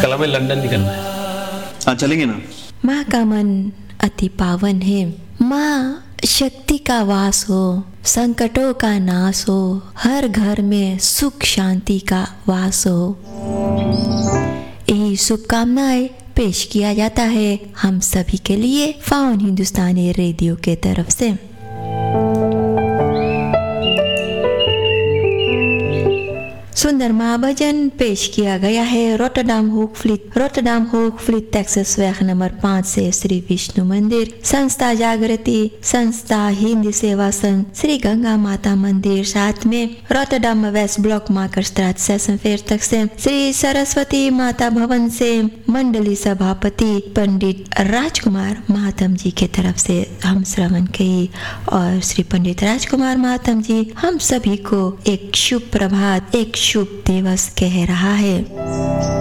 कल हमें लंदन निकलना है। हाँ चलेंगे ना। माँ का मन अति पावन है। माँ शक्ति का वास हो, संकटों का नाश हो, हर घर में सुख शांति का वास हो, यही शुभकामनाएं पेश किया जाता है हम सभी के लिए फाउन हिंदुस्तानी रेडियो के तरफ से। सुंदर माँ भजन पेश किया गया है रोटरडाम होकफ्लीट टेक्सास वैग नंबर 5 से श्री विष्णु मंदिर, संस्था जागृति, संस्था हिंदी सेवा संघ, श्री गंगा माता मंदिर, साथ में रोटरडाम west block marker स्ट्राट session fair तक से श्री सरस्वती माता भवन से मंडली सभापति पंडित राजकुमार महात्म जी के तरफ से हम श्रवण किए। और श्री पंडित राजकुमार महात्म जी हम सभी को एक शुभ प्रभात, एक शुभ दिवस कह रहा है।